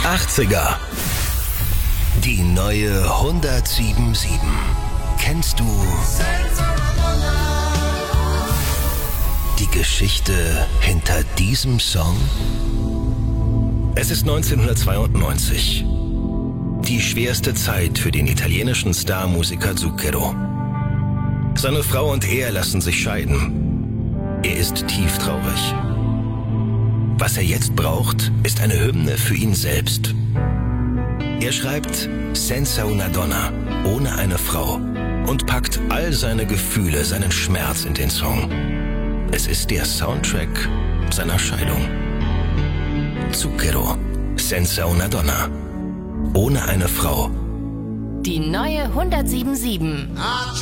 80er. Die neue 107.7. Kennst du die Geschichte hinter diesem Song? Es ist 1992. Die schwerste Zeit für den italienischen Starmusiker Zucchero. Seine Frau und er lassen sich scheiden. Er ist tieftraurig. Was er jetzt braucht, ist eine Hymne für ihn selbst. Er schreibt Senza una donna, ohne eine Frau, und packt all seine Gefühle, seinen Schmerz in den Song. Es ist der Soundtrack seiner Scheidung. Zucchero, Senza una donna, ohne eine Frau. Die neue 107.7.